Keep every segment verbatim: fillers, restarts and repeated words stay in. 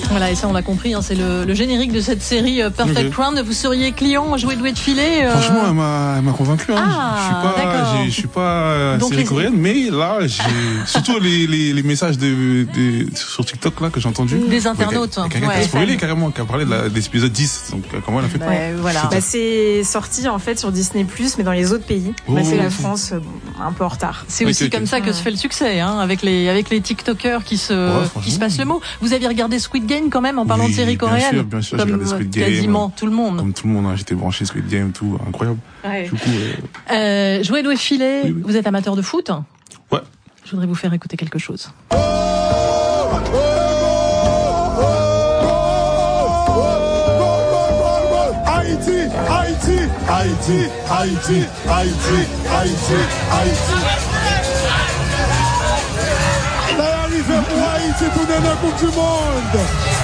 Voilà, et ça on l'a compris, hein, c'est le, le générique de cette série euh, Perfect okay. Crown. Vous seriez client, jouer doué de filet euh... Franchement, elle m'a, elle m'a convaincu. Hein. Ah, je suis pas, j'ai, je suis pas Donc série les... coréenne, mais là, j'ai surtout les, les, les messages de, de, sur TikTok là que j'ai entendus. Des internautes. Ouais, quelqu'un ouais, qui a spoilé carrément, qui a parlé de, la, de l'épisode dix. Donc comment elle a fait bah, voilà. Bah, c'est sorti en fait sur Disney plus, mais dans les autres pays. Oh, bah, c'est la France euh, un peu en retard. C'est okay, aussi okay. comme ça que se fait le succès, hein, avec les avec les TikTokers qui se ouais, qui se passent le mot. Vous avez regardé Squid Game quand même en parlant oui, de séries coréennes, bien sûr, bien sûr, comme j'ai regardé Squid Game, quasiment tout le monde. Comme tout le monde, hein, j'étais branché Squid Game, tout incroyable. Ouais. Du coup, euh... euh, jouer doué de filet. Oui, oui. Vous êtes amateur de foot? Ouais. Je voudrais vous faire écouter quelque chose. Haïti, Haïti, Haïti, Haïti, Haïti, Haïti, Haïti. La arrivée pour Haïti pour donner la Coupe du Monde.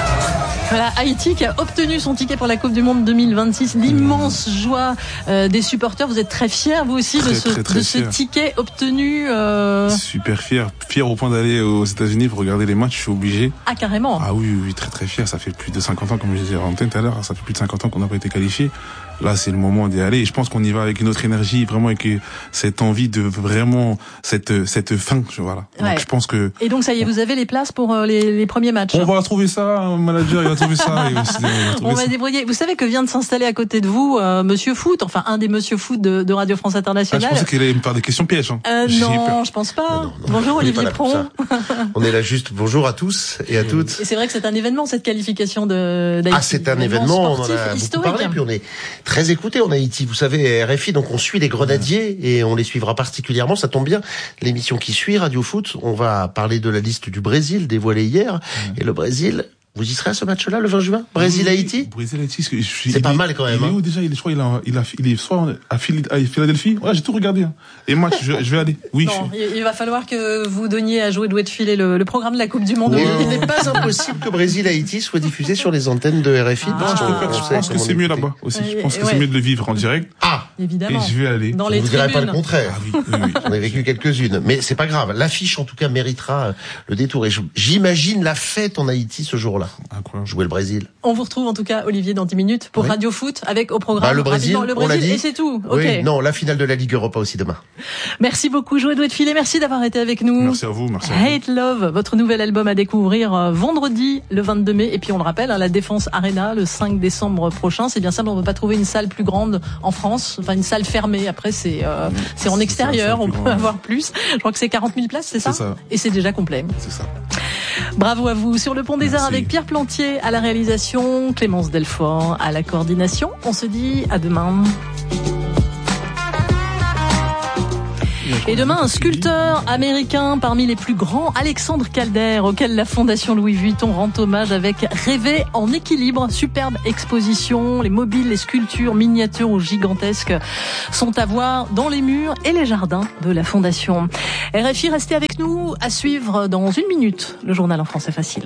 Voilà, Haïti qui a obtenu son ticket pour la Coupe du Monde deux mille vingt-six. L'immense joie euh, des supporters. Vous êtes très fiers, vous aussi, très, de ce, très, très de ce ticket obtenu. Euh... Super fier. Fier au point d'aller aux États-Unis pour regarder les matchs. Je suis obligé. Ah, carrément. Ah oui, oui, très très fier. Ça fait plus de cinquante ans, comme je disais en antenne tout à l'heure. Ça fait plus de cinquante ans qu'on n'a pas été qualifié. Là, c'est le moment d'y aller. Et je pense qu'on y va avec une autre énergie, vraiment avec cette envie de vraiment cette cette fin. Voilà. Ouais. Donc je pense que. Et donc ça y est, vous avez les places pour euh, les, les premiers matchs. On va trouver ça, un manager, il va trouver ça. Et aussi, on va, trouver on va ça. débrouiller. Vous savez que vient de s'installer à côté de vous euh, Monsieur Foot, enfin un des Monsieur Foot de, de Radio France Internationale. Ah, je pensais qu'il allait me faire des questions pièges. Hein. Euh, non, je pense pas. Non, non, non. Bonjour Olivier Pron. On est là juste. Bonjour à tous et à toutes. Et c'est vrai que c'est un événement cette qualification de d'Haïti. Ah, c'est un événement. On en a beaucoup parlé, puis on est très écouté. On a vous savez, R F I, donc on suit les grenadiers et on les suivra particulièrement. Ça tombe bien, l'émission qui suit, Radio Foot, on va parler de la liste du Brésil dévoilée hier. Ouais. Et le Brésil, vous y serez à ce match-là, le vingt juin? Brésil-Haïti? Brésil-Haïti, c'est, je, c'est pas mal quand même. Il est où déjà? Il est, je crois, il, a, il, a, il est soit à Philadelphie. Ouais, j'ai tout regardé. Hein. Et match, je, je vais aller. Oui. Non, je... il va falloir que vous donniez à jouer doué de filer le, le programme de la Coupe du Monde. Oui. Il n'est pas impossible que Brésil-Haïti soit diffusé sur les antennes de R F I. Ah. Non, je, préfère, je pense que c'est mieux là-bas aussi. Je pense que ouais. c'est mieux de le vivre en direct. Ah, évidemment. Et je vais aller. Dans les vous ne direz pas le contraire. Ah, oui, oui, oui. J'en ai vécu quelques-unes. Mais c'est pas grave. L'affiche, en tout cas, méritera le détour. Et j'imagine la fête en Haïti ce jour-là. Incroyable. Jouer le Brésil. On vous retrouve en tout cas, Olivier, dans dix minutes pour oui. Radio Foot avec au programme bah, le Brésil, le Brésil on l'a dit. Et c'est tout. Oui, okay. Non, la finale de la Ligue Europa aussi demain. Merci beaucoup, Jouer doué de filer. Merci d'avoir été avec nous. Merci à vous. Merci à vous. Hate Love, votre nouvel album à découvrir euh, vendredi le vingt-deux mai. Et puis on le rappelle, hein, la Défense Arena le cinq décembre prochain. C'est bien simple, on ne peut pas trouver une salle plus grande en France. Enfin, une salle fermée. Après, c'est euh, c'est en extérieur. On peut grand. avoir plus. Je crois que c'est quarante mille places, c'est ça, ça Et c'est déjà complet. C'est ça. Bravo à vous. Sur le Pont des Arts avec Pierre Plantier à la réalisation, Clémence Delfort à la coordination. On se dit à demain. Et demain, un sculpteur américain parmi les plus grands, Alexandre Calder, auquel la Fondation Louis Vuitton rend hommage avec Rêver en équilibre. Superbe exposition. Les mobiles, les sculptures miniatures ou gigantesques sont à voir dans les murs et les jardins de la Fondation. R F I, restez avec nous. À suivre dans une minute, le journal en français facile.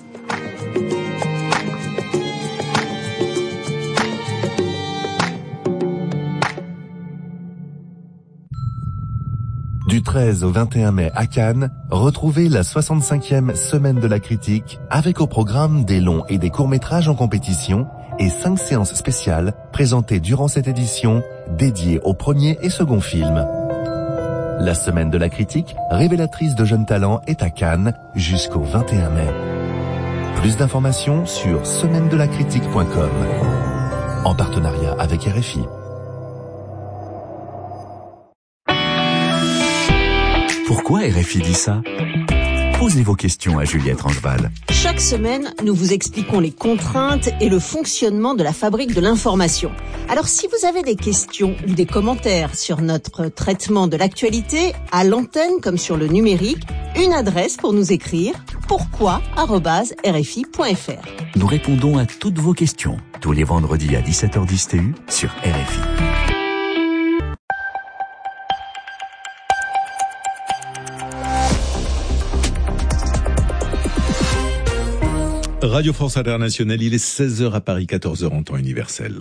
Du treize au vingt et un mai à Cannes, retrouvez la soixante-cinquième semaine de la critique avec au programme des longs et des courts-métrages en compétition et cinq séances spéciales présentées durant cette édition dédiées au premier et second film. La semaine de la critique, révélatrice de jeunes talents, est à Cannes jusqu'au vingt et un mai. Plus d'informations sur semaine de la critique point com en partenariat avec R F I. Pourquoi R F I dit ça? Posez vos questions à Juliette Rangeval. Chaque semaine, nous vous expliquons les contraintes et le fonctionnement de la fabrique de l'information. Alors si vous avez des questions ou des commentaires sur notre traitement de l'actualité, à l'antenne comme sur le numérique, une adresse pour nous écrire, pourquoi arobase r f i point f r. Nous répondons à toutes vos questions, tous les vendredis à dix-sept heures dix T U sur R F I. Radio France Internationale, il est seize heures à Paris, quatorze heures en temps universel.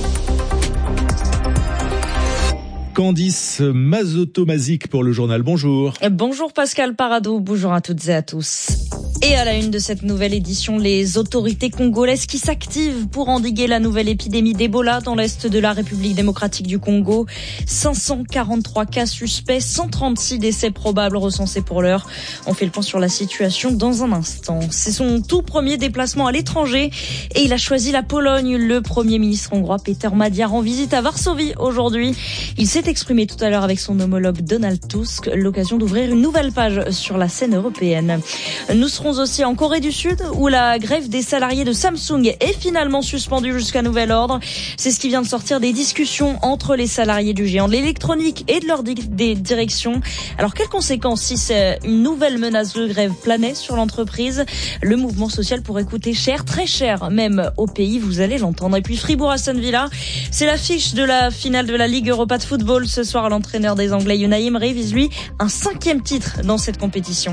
Candice Mazotto-Mazic pour le journal. Bonjour. Bonjour Pascal Paradou, bonjour à toutes et à tous. Et à la une de cette nouvelle édition, les autorités congolaises qui s'activent pour endiguer la nouvelle épidémie d'Ebola dans l'est de la République démocratique du Congo. cinq cent quarante-trois cas suspects, cent trente-six décès probables recensés pour l'heure. On fait le point sur la situation dans un instant. C'est son tout premier déplacement à l'étranger et il a choisi la Pologne. Le Premier ministre hongrois Péter Magyar en visite à Varsovie aujourd'hui. Il s'est exprimé tout à l'heure avec son homologue Donald Tusk, l'occasion d'ouvrir une nouvelle page sur la scène européenne. Nous serons aussi en Corée du Sud où la grève des salariés de Samsung est finalement suspendue jusqu'à nouvel ordre. C'est ce qui vient de sortir des discussions entre les salariés du géant de l'électronique et de leur di- des directions. Alors quelles conséquences si c'est une nouvelle menace de grève planait sur l'entreprise? Le mouvement social pourrait coûter cher, très cher même au pays, vous allez l'entendre. Et puis Fribourg-Aston Villa, c'est l'affiche de la finale de la Ligue Europa de football. Ce soir, l'entraîneur des Anglais Unai Emery vise lui un cinquième titre dans cette compétition.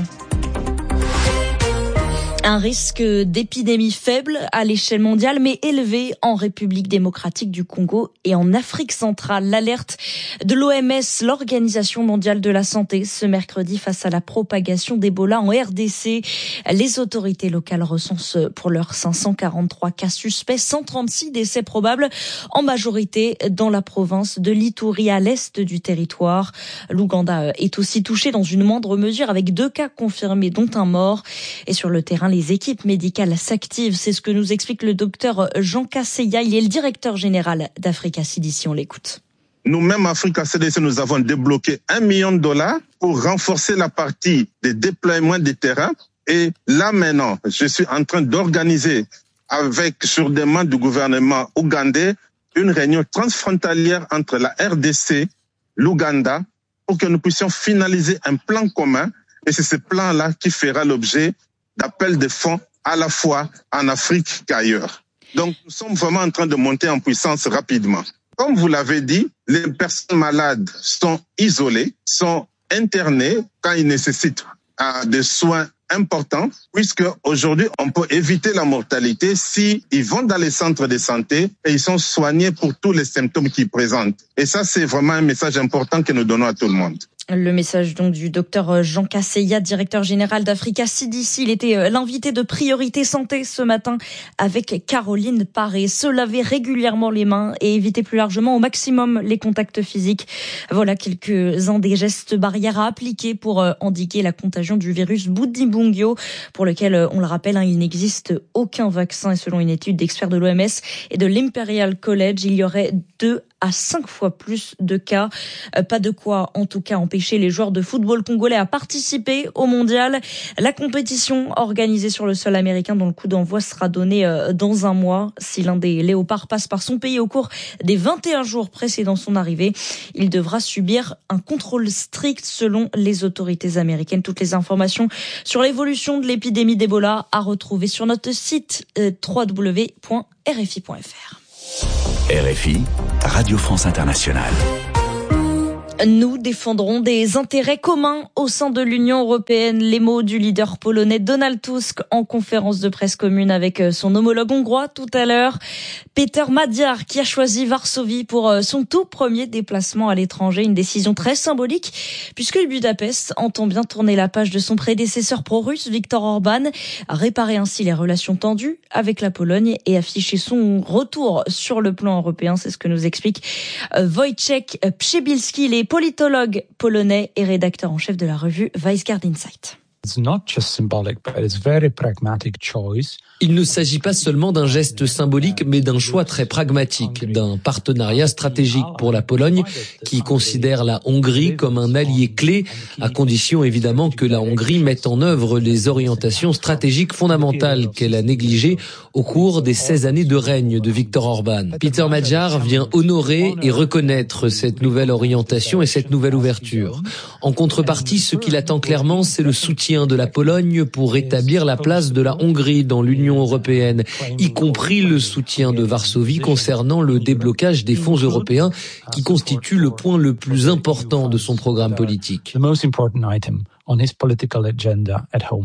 Un risque d'épidémie faible à l'échelle mondiale, mais élevé en République démocratique du Congo et en Afrique centrale. L'alerte de l'O M S, l'Organisation mondiale de la santé, ce mercredi face à la propagation d'Ebola en R D C. Les autorités locales recensent pour l'heure cinq cent quarante-trois cas suspects, cent trente-six décès probables, en majorité dans la province de l'Ituri, à l'est du territoire. L'Ouganda est aussi touché dans une moindre mesure avec deux cas confirmés, dont un mort. Et sur le terrain, les équipes médicales s'activent. C'est ce que nous explique le docteur Jean Kasseya. Il est le directeur général d'Africa C D C. On l'écoute. Nous-mêmes, Africa C D C, nous avons débloqué un million de dollars pour renforcer la partie des déploiements des terrains. Et là, maintenant, je suis en train d'organiser, avec, sur demande du gouvernement ougandais, une réunion transfrontalière entre la R D C, l'Ouganda, pour que nous puissions finaliser un plan commun. Et c'est ce plan-là qui fera l'objet d'appels de fonds à la fois en Afrique qu'ailleurs. Donc, nous sommes vraiment en train de monter en puissance rapidement. Comme vous l'avez dit, les personnes malades sont isolées, sont internées quand ils nécessitent euh, des soins importants, puisque aujourd'hui, on peut éviter la mortalité si ils vont dans les centres de santé et ils sont soignés pour tous les symptômes qu'ils présentent. Et ça, c'est vraiment un message important que nous donnons à tout le monde. Le message donc du docteur Jean Kasseya, directeur général d'Africa C D C. Il était l'invité de Priorité Santé ce matin avec Caroline Paré. Se laver régulièrement les mains et éviter plus largement au maximum les contacts physiques. Voilà quelques-uns des gestes barrières à appliquer pour endiguer la contagion du virus Bundibugyo, pour lequel, on le rappelle, hein, il n'existe aucun vaccin. Et selon une étude d'experts de l'O M S et de l'Imperial College, il y aurait deux à cinq fois plus de cas. Pas de quoi, en tout cas, empêcher les joueurs de football congolais à participer au mondial. La compétition organisée sur le sol américain, dont le coup d'envoi sera donné dans un mois. Si l'un des léopards passe par son pays au cours des vingt et un jours précédant son arrivée, il devra subir un contrôle strict selon les autorités américaines. Toutes les informations sur l'évolution de l'épidémie d'Ebola à retrouver sur notre site w w w point r f i point f r. R F I, Radio France Internationale. Nous défendrons des intérêts communs au sein de l'Union européenne. Les mots du leader polonais Donald Tusk en conférence de presse commune avec son homologue hongrois tout à l'heure. Péter Magyar qui a choisi Varsovie pour son tout premier déplacement à l'étranger. Une décision très symbolique puisque Budapest entend bien tourner la page de son prédécesseur pro-russe Viktor Orban, réparer ainsi les relations tendues avec la Pologne et afficher son retour sur le plan européen. C'est ce que nous explique Wojciech Przybylski. Il est politologue polonais et rédacteur en chef de la revue Weisgard Insight. Il ne s'agit pas seulement d'un geste symbolique, mais d'un choix très pragmatique, d'un partenariat stratégique pour la Pologne, qui considère la Hongrie comme un allié clé, à condition évidemment que la Hongrie mette en œuvre les orientations stratégiques fondamentales qu'elle a négligées au cours des seize années de règne de Viktor Orban. Péter Magyar vient honorer et reconnaître cette nouvelle orientation et cette nouvelle ouverture. En contrepartie, ce qu'il attend clairement, c'est le soutien de la Pologne pour rétablir la place de la Hongrie dans l'Union européenne, y compris le soutien de Varsovie concernant le déblocage des fonds européens qui constitue le point le plus important de son programme politique.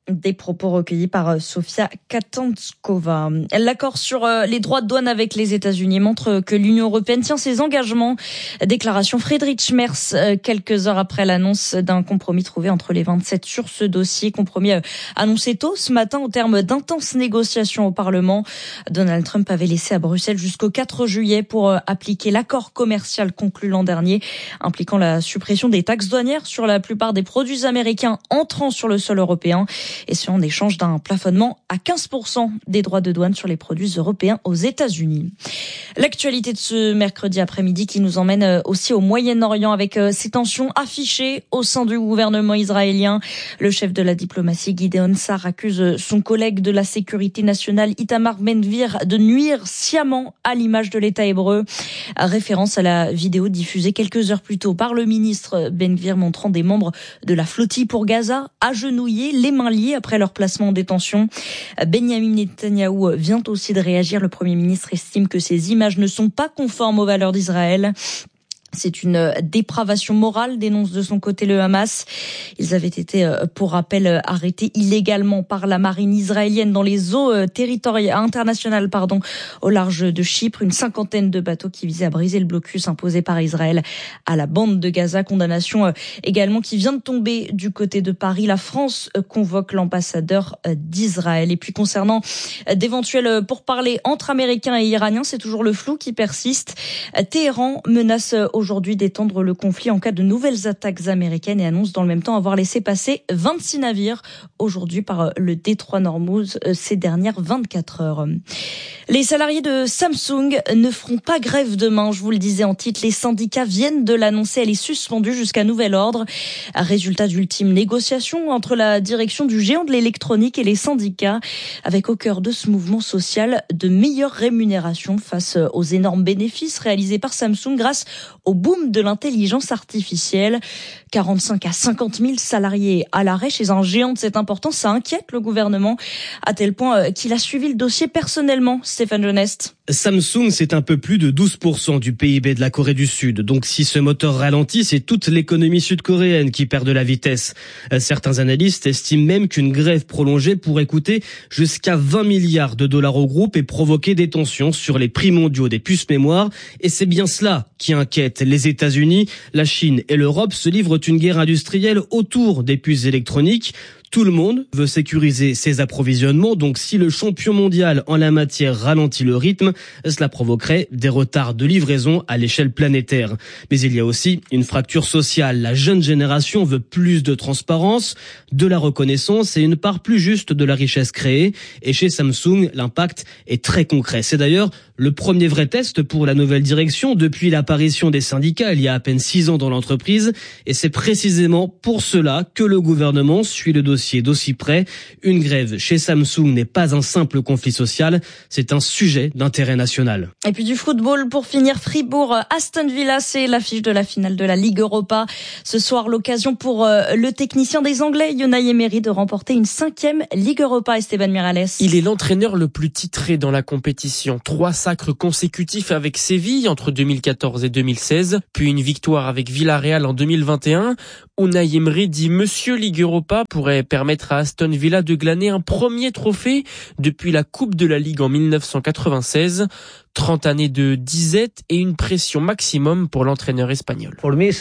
Des propos recueillis par Sofia Katanskova. L'accord sur les droits de douane avec les États-Unis montre que l'Union européenne tient ses engagements. Déclaration Friedrich Merz quelques heures après l'annonce d'un compromis trouvé entre les vingt-sept sur ce dossier. Compromis annoncé tôt ce matin au terme d'intenses négociations au Parlement. Donald Trump avait laissé à Bruxelles jusqu'au quatre juillet pour appliquer l'accord commercial conclu l'an dernier, impliquant la suppression des taxes douanières sur la plupart des produits américains entrant sur le sol européen. Et ce en échange d'un plafonnement à quinze pour cent des droits de douane sur les produits européens aux États-Unis. L'actualité de ce mercredi après-midi qui nous emmène aussi au Moyen-Orient avec ces tensions affichées au sein du gouvernement israélien. Le chef de la diplomatie Gideon Sa'ar accuse son collègue de la sécurité nationale Itamar Ben-Gvir de nuire sciemment à l'image de l'État hébreu. Référence à la vidéo diffusée quelques heures plus tôt par le ministre Ben-Gvir montrant des membres de la flottille pour Gaza agenouillés, les mains liées après leur placement en détention. Benjamin Netanyahou vient aussi de réagir. Le Premier ministre estime que ces images ne sont pas conformes aux valeurs d'Israël. C'est une dépravation morale, dénonce de son côté le Hamas. Ils avaient été, pour rappel, arrêtés illégalement par la marine israélienne dans les eaux territoriales internationales, pardon, au large de Chypre. Une cinquantaine de bateaux qui visaient à briser le blocus imposé par Israël à la bande de Gaza. Condamnation également qui vient de tomber du côté de Paris. La France convoque l'ambassadeur d'Israël. Et puis concernant d'éventuels pourparlers entre Américains et Iraniens, c'est toujours le flou qui persiste. Téhéran menace aujourd'hui d'étendre le conflit en cas de nouvelles attaques américaines et annonce dans le même temps avoir laissé passer vingt-six navires aujourd'hui par le détroit d'Ormuz ces dernières vingt-quatre heures. Les salariés de Samsung ne feront pas grève demain, je vous le disais en titre, les syndicats viennent de l'annoncer, elle est suspendue jusqu'à nouvel ordre. Résultat d'ultime négociation entre la direction du géant de l'électronique et les syndicats, avec au cœur de ce mouvement social de meilleure rémunération face aux énormes bénéfices réalisés par Samsung grâce au boom de l'intelligence artificielle. quarante-cinq à cinquante mille salariés à l'arrêt chez un géant de cette importance, ça inquiète le gouvernement, à tel point qu'il a suivi le dossier personnellement. Stéphane Jeuneste. Samsung, c'est un peu plus de douze pour cent du P I B de la Corée du Sud. Donc si ce moteur ralentit, c'est toute l'économie sud-coréenne qui perd de la vitesse. Certains analystes estiment même qu'une grève prolongée pourrait coûter jusqu'à vingt milliards de dollars au groupe et provoquer des tensions sur les prix mondiaux des puces mémoire. Et c'est bien cela qui inquiète les États-Unis. La Chine et l'Europe se livrent une guerre industrielle autour des puces électroniques. Tout le monde veut sécuriser ses approvisionnements, donc si le champion mondial en la matière ralentit le rythme, cela provoquerait des retards de livraison à l'échelle planétaire. Mais il y a aussi une fracture sociale. La jeune génération veut plus de transparence, de la reconnaissance et une part plus juste de la richesse créée. Et chez Samsung, l'impact est très concret. C'est d'ailleurs le premier vrai test pour la nouvelle direction depuis l'apparition des syndicats il y a à peine six ans dans l'entreprise. Et c'est précisément pour cela que le gouvernement suit le dossier d'aussi près. Une grève chez Samsung n'est pas un simple conflit social, c'est un sujet d'intérêt national. Et puis du football pour finir, Fribourg-Aston Villa, c'est l'affiche de la finale de la Ligue Europa. Ce soir, l'occasion pour le technicien des Anglais, Unai Emery, de remporter une cinquième Ligue Europa. Esteban Miralles. Il est l'entraîneur le plus titré dans la compétition. Trois sacres consécutifs avec Séville entre deux mille quatorze et deux mille seize, puis une victoire avec Villarreal en deux mille vingt et un. Unai Emery dit Monsieur Ligue Europa pourrait permettre à Aston Villa de glaner un premier trophée depuis la Coupe de la Ligue en mille neuf cent quatre-vingt-seize. trente années de disette et une pression maximum pour l'entraîneur espagnol.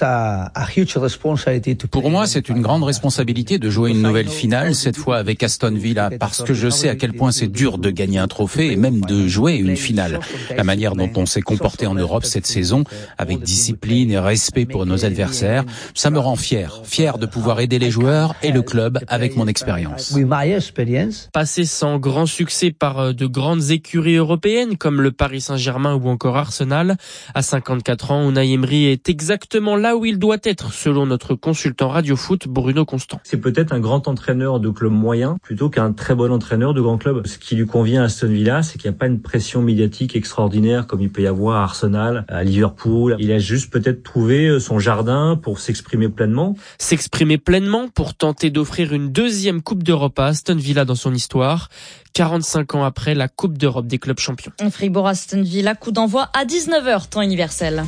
Pour moi, c'est une grande responsabilité de jouer une nouvelle finale, cette fois avec Aston Villa, parce que je sais à quel point c'est dur de gagner un trophée et même de jouer une finale. La manière dont on s'est comporté en Europe cette saison, avec discipline et respect pour nos adversaires, ça me rend fier, fier de pouvoir aider les joueurs et le club avec mon expérience. Passé sans grand succès par de grandes écuries européennes comme le Paris Saint-Germain ou encore Arsenal, à cinquante-quatre ans, Unai Emery est exactement là où il doit être, selon notre consultant Radio Foot Bruno Constant. C'est peut-être un grand entraîneur de club moyen plutôt qu'un très bon entraîneur de grand club. Ce qui lui convient à Aston Villa, c'est qu'il n'y a pas une pression médiatique extraordinaire comme il peut y avoir à Arsenal, à Liverpool. Il a juste peut-être trouvé son jardin pour s'exprimer pleinement. S'exprimer pleinement pour tenter d'offrir une deuxième Coupe d'Europe à Aston Villa dans son histoire, quarante-cinq ans après la Coupe d'Europe des clubs champions. Fribourg-Aston Villa, coup d'envoi à dix-neuf heures, temps universel.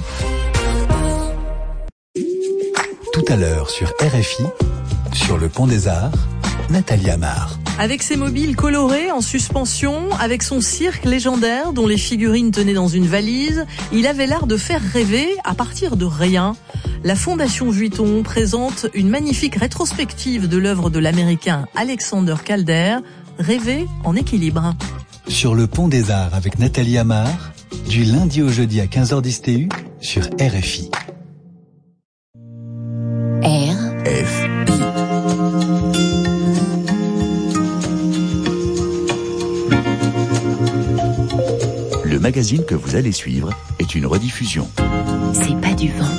Tout à l'heure sur R F I, sur le Pont des Arts, Nathalie Amar. Avec ses mobiles colorés en suspension, avec son cirque légendaire dont les figurines tenaient dans une valise, il avait l'art de faire rêver à partir de rien. La Fondation Vuitton présente une magnifique rétrospective de l'œuvre de l'Américain Alexander Calder, Rêver en équilibre. Sur le pont des Arts avec Nathalie Amar, du lundi au jeudi à quinze heures dix T U sur R F I. R F I. Le magazine que vous allez suivre est une rediffusion. C'est pas du vent.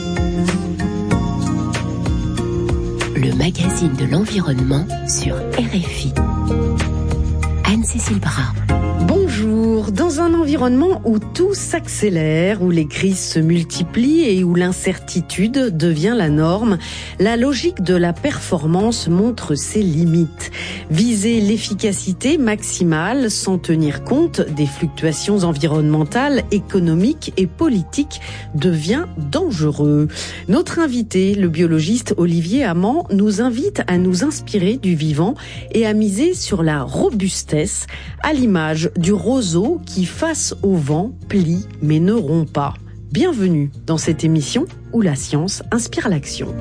Le magazine de l'environnement sur R F I. Anne-Cécile Bras. Bonjour. Dans un environnement où tout s'accélère, où les crises se multiplient et où l'incertitude devient la norme, la logique de la performance montre ses limites. Viser l'efficacité maximale sans tenir compte des fluctuations environnementales, économiques et politiques devient dangereux. Notre invité, le biologiste Olivier Amand, nous invite à nous inspirer du vivant et à miser sur la robustesse, à l'image du roseau qui, face au vent, plie mais ne rompt pas. Bienvenue dans cette émission où la science inspire l'action.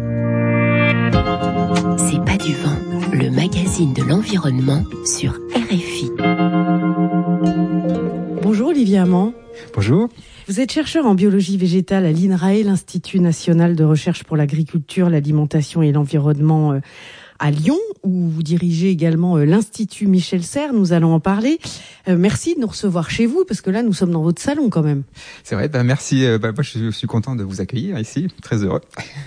C'est pas du vent, le magazine de l'environnement sur R F I. Bonjour Olivier Amand. Bonjour. Vous êtes chercheur en biologie végétale à l'I N R A E, l'Institut national de recherche pour l'agriculture, l'alimentation et l'environnement à Lyon, où vous dirigez également l'Institut Michel Serres. Nous allons en parler. Euh, merci de nous recevoir chez vous, parce que là, nous sommes dans votre salon quand même. C'est vrai, bah merci. Bah, moi, je suis content de vous accueillir ici, très heureux.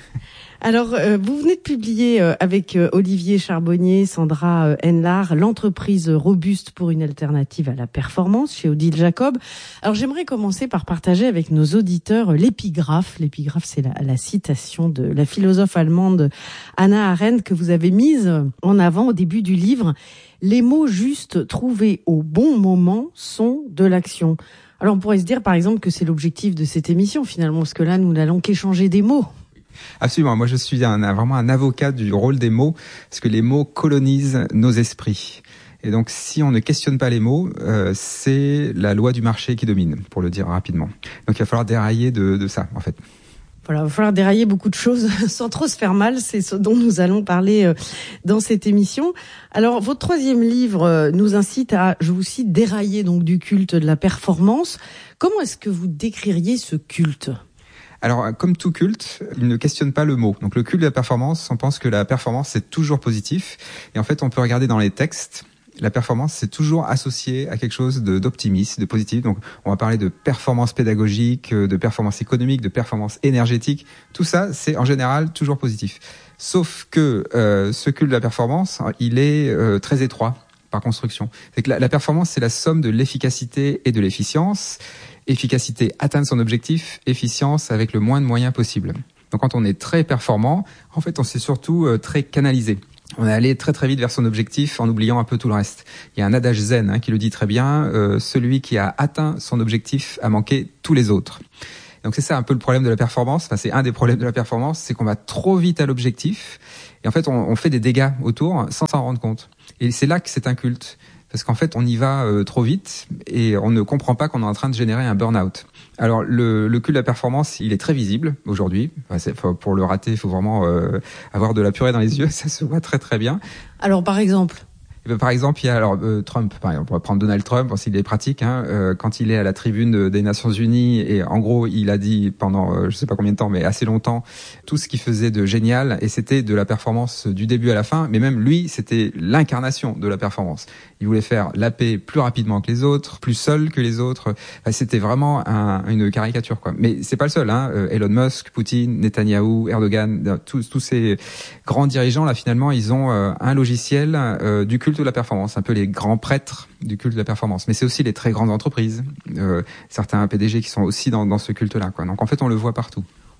Alors, euh, vous venez de publier euh, avec euh, Olivier Charbonnier, Sandra euh, Henlar, l'entreprise robuste pour une alternative à la performance chez Odile Jacob. Alors, j'aimerais commencer par partager avec nos auditeurs euh, l'épigraphe. L'épigraphe, c'est la, la citation de la philosophe allemande Hannah Arendt que vous avez mise en avant au début du livre. Les mots justes trouvés au bon moment sont de l'action. Alors, on pourrait se dire, par exemple, que c'est l'objectif de cette émission, finalement, parce que là, nous n'allons qu'échanger des mots. Absolument. Moi, je suis un, un, vraiment un avocat du rôle des mots, parce que les mots colonisent nos esprits. Et donc, si on ne questionne pas les mots, euh, c'est la loi du marché qui domine, pour le dire rapidement. Donc, il va falloir dérailler de, de ça, en fait. Voilà, il va falloir dérailler beaucoup de choses sans trop se faire mal. C'est ce dont nous allons parler euh, dans cette émission. Alors, votre troisième livre euh, nous incite à, je vous cite, dérailler donc du culte de la performance. Comment est-ce que vous décririez ce culte ? Alors, comme tout culte, il ne questionne pas le mot. Donc, le culte de la performance, on pense que la performance, c'est toujours positif. Et en fait, on peut regarder dans les textes, la performance, c'est toujours associé à quelque chose de, d'optimiste, de positif. Donc, on va parler de performance pédagogique, de performance économique, de performance énergétique. Tout ça, c'est en général toujours positif. Sauf que euh, ce culte de la performance, il est euh, très étroit par construction. C'est que la, la performance, c'est la somme de l'efficacité et de l'efficience. Efficacité, atteindre son objectif, efficience avec le moins de moyens possible. Donc quand on est très performant, en fait on s'est surtout euh, très canalisé. On est allé très très vite vers son objectif en oubliant un peu tout le reste. Il y a un adage zen hein, qui le dit très bien, euh, celui qui a atteint son objectif a manqué tous les autres. Donc c'est ça un peu le problème de la performance, enfin c'est un des problèmes de la performance, c'est qu'on va trop vite à l'objectif et en fait on, on fait des dégâts autour sans s'en rendre compte. Et c'est là que c'est un culte. Parce qu'en fait, on y va euh, trop vite et on ne comprend pas qu'on est en train de générer un burn-out. Alors, le, le culte de la performance, il est très visible aujourd'hui. Enfin, c'est, pour le rater, il faut vraiment euh, avoir de la purée dans les yeux. Ça se voit très très bien. Alors, par exemple ? Et ben, par exemple, il y a alors euh, Trump. Par exemple, on va prendre Donald Trump, parce qu'il est pratique. Hein, euh, quand il est à la tribune des Nations Unies, et en gros, il a dit pendant euh, je sais pas combien de temps, mais assez longtemps, tout ce qu'il faisait de génial, et c'était de la performance du début à la fin. Mais même lui, c'était l'incarnation de la performance. Il voulait faire la paix plus rapidement que les autres, plus seul que les autres. Enfin, c'était vraiment un, une caricature, quoi. Mais c'est pas le seul. Hein. Euh, Elon Musk, Poutine, Netanyahou, Erdogan, tous, tous ces grands dirigeants là, finalement, ils ont euh, un logiciel euh, du culte de la performance, un peu les grands prêtres du culte de la performance. Mais c'est aussi les très grandes entreprises, euh, certains P D G qui sont aussi dans, dans ce culte-là, quoi. Donc en fait, on le voit partout.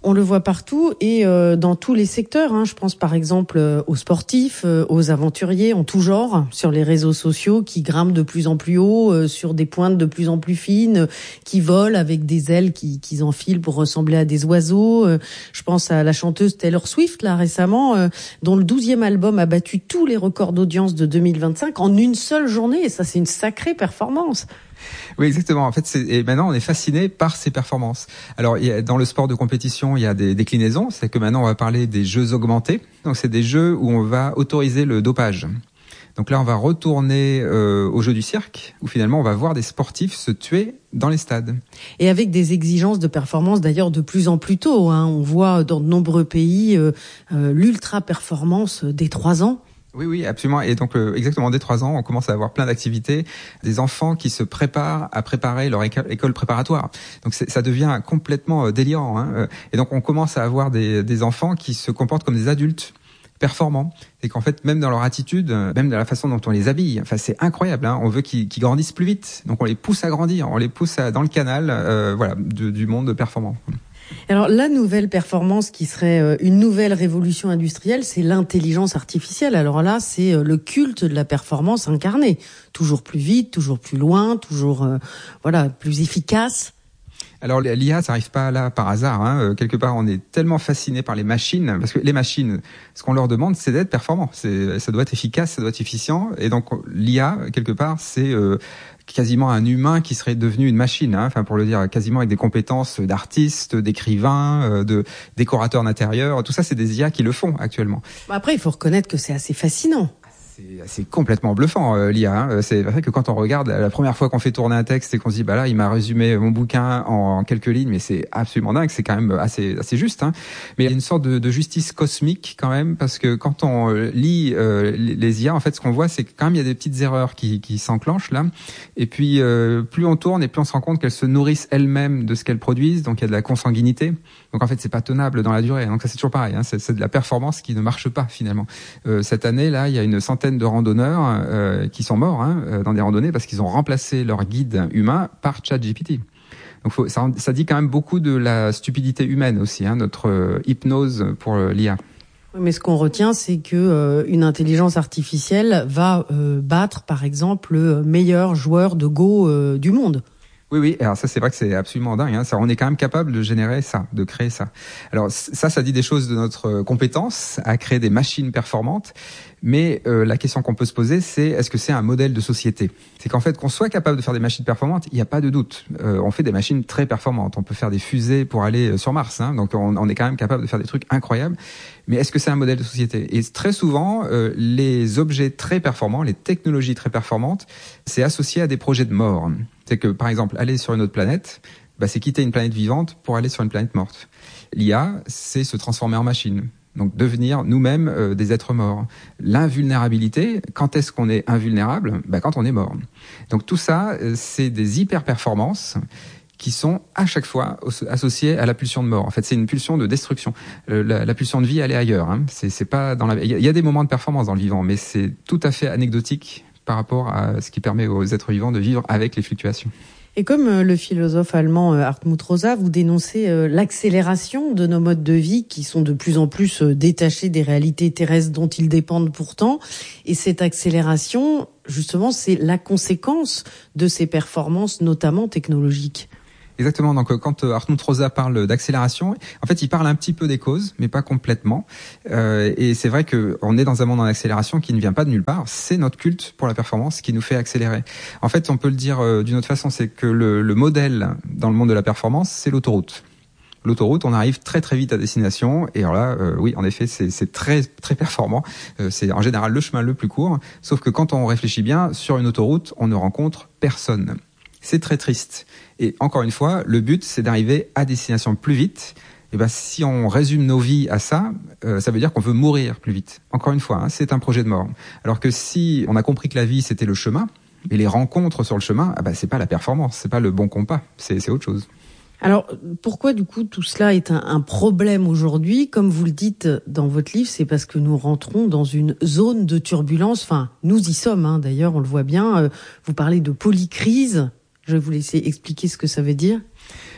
On le voit partout et euh, dans tous les secteurs. Hein. Je pense par exemple euh, aux sportifs, euh, aux aventuriers en tout genre, sur les réseaux sociaux qui grimpent de plus en plus haut, euh, sur des pointes de plus en plus fines, euh, qui volent avec des ailes qui, qu'ils enfilent pour ressembler à des oiseaux. Euh, je pense à la chanteuse Taylor Swift, là récemment, euh, dont le douzième album a battu tous les records d'audience de deux mille vingt-cinq en une seule journée. Et ça, c'est une sacrée performance. Oui, exactement. En fait, c'est, et maintenant, on est fasciné par ces performances. Alors, il y a, dans le sport de compétition, il y a des déclinaisons. C'est que maintenant, on va parler des jeux augmentés. Donc, c'est des jeux où on va autoriser le dopage. Donc là, on va retourner euh, au jeu du cirque, où finalement, on va voir des sportifs se tuer dans les stades. Et avec des exigences de performance, d'ailleurs, de plus en plus tôt. Hein. On voit dans de nombreux pays euh, euh, l'ultra-performance dès trois ans. Oui, oui, absolument. Et donc, euh, exactement, dès trois ans, on commence à avoir plein d'activités, des enfants qui se préparent à préparer leur éco- école préparatoire. Donc, c'est, ça devient complètement euh, délirant. Hein. Et donc, on commence à avoir des, des enfants qui se comportent comme des adultes performants. Et qu'en fait, même dans leur attitude, même dans la façon dont on les habille, enfin, c'est incroyable. Hein. On veut qu'ils, qu'ils grandissent plus vite. Donc, on les pousse à grandir, on les pousse à, dans le canal, euh, voilà, de, du monde performant. Alors, la nouvelle performance qui serait une nouvelle révolution industrielle, c'est l'intelligence artificielle. Alors là, c'est le culte de la performance incarnée. Toujours plus vite, toujours plus loin, toujours, euh, voilà, plus efficace. Alors l'I A, ça arrive pas là par hasard. Hein. Quelque part, on est tellement fasciné par les machines, parce que les machines, ce qu'on leur demande, c'est d'être performant. C'est, ça doit être efficace, ça doit être efficient. Et donc l'I A, quelque part, c'est euh, quasiment un humain qui serait devenu une machine. Hein. Enfin, pour le dire, quasiment avec des compétences d'artiste, d'écrivain, de décorateur d'intérieur. Tout ça, c'est des I A qui le font actuellement. Après, il faut reconnaître que c'est assez fascinant. C'est, c'est complètement bluffant, euh, l'I A. Hein. C'est vrai que quand on regarde la première fois qu'on fait tourner un texte et qu'on se dit, bah là, il m'a résumé mon bouquin en quelques lignes, mais c'est absolument dingue. C'est quand même assez, assez juste. Hein. Mais il y a une sorte de, de justice cosmique quand même, parce que quand on lit euh, les I A, en fait, ce qu'on voit, c'est que quand même il y a des petites erreurs qui, qui s'enclenchent là. Et puis, euh, plus on tourne et plus on se rend compte qu'elles se nourrissent elles-mêmes de ce qu'elles produisent. Donc, il y a de la consanguinité. Donc, en fait, c'est pas tenable dans la durée. Donc, ça, c'est toujours pareil. Hein. C'est, c'est de la performance qui ne marche pas finalement. Euh, cette année, là, il y a une centaine de randonneurs euh, qui sont morts hein, dans des randonnées parce qu'ils ont remplacé leur guide humain par ChatGPT. Donc faut, ça, ça dit quand même beaucoup de la stupidité humaine aussi, hein, notre euh, hypnose pour euh, l'I A. Mais ce qu'on retient, c'est que euh, une intelligence artificielle va euh, battre, par exemple, le meilleur joueur de Go euh, du monde. Oui, oui. Alors ça, c'est vrai que c'est absolument dingue. Hein. Ça, on est quand même capable de générer ça, de créer ça. Alors ça, ça dit des choses de notre compétence à créer des machines performantes. Mais euh, la question qu'on peut se poser, c'est est-ce que c'est un modèle de société ? C'est qu'en fait, qu'on soit capable de faire des machines performantes, il n'y a pas de doute. Euh, on fait des machines très performantes. On peut faire des fusées pour aller sur Mars. Hein. Donc on, on est quand même capable de faire des trucs incroyables. Mais est-ce que c'est un modèle de société ? Et très souvent, euh, les objets très performants, les technologies très performantes, c'est associé à des projets de mort. C'est que, par exemple, aller sur une autre planète, bah, c'est quitter une planète vivante pour aller sur une planète morte. L'I A, c'est se transformer en machine. Donc devenir nous-mêmes euh, des êtres morts. L'invulnérabilité, quand est-ce qu'on est invulnérable ? Bah, quand on est mort. Donc tout ça, euh, c'est des hyper-performances qui sont à chaque fois associées à la pulsion de mort. En fait, c'est une pulsion de destruction. Euh, la, la pulsion de vie, elle est ailleurs. Hein. C'est, c'est pas dans la. Il y a des moments de performance dans le vivant, mais c'est tout à fait anecdotique par rapport à ce qui permet aux êtres vivants de vivre avec les fluctuations. Et comme le philosophe allemand Hartmut Rosa, vous dénoncez l'accélération de nos modes de vie qui sont de plus en plus détachés des réalités terrestres dont ils dépendent pourtant. Et cette accélération, justement, c'est la conséquence de ces performances, notamment technologiques. Exactement. Donc, quand Hartmut Rosa parle d'accélération, en fait, il parle un petit peu des causes, mais pas complètement. Euh, et c'est vrai que on est dans un monde en accélération qui ne vient pas de nulle part. C'est notre culte pour la performance qui nous fait accélérer. En fait, on peut le dire euh, d'une autre façon, c'est que le, le modèle dans le monde de la performance, c'est l'autoroute. L'autoroute, on arrive très très vite à destination. Et alors là, euh, oui, en effet, c'est, c'est très très performant. Euh, c'est en général le chemin le plus court. Sauf que quand on réfléchit bien, sur une autoroute, on ne rencontre personne. C'est très triste. Et encore une fois, le but, c'est d'arriver à destination plus vite. Et ben, si on résume nos vies à ça, euh, ça veut dire qu'on veut mourir plus vite. Encore une fois, hein, c'est un projet de mort. Alors que si on a compris que la vie, c'était le chemin, et les rencontres sur le chemin, ah ben, c'est pas la performance, c'est pas le bon compas, c'est, c'est autre chose. Alors, pourquoi du coup tout cela est un, un problème aujourd'hui ? Comme vous le dites dans votre livre, c'est parce que nous rentrons dans une zone de turbulence. Enfin, nous y sommes, hein, d'ailleurs, on le voit bien. Euh, vous parlez de polycrise. Je vais vous laisser expliquer ce que ça veut dire.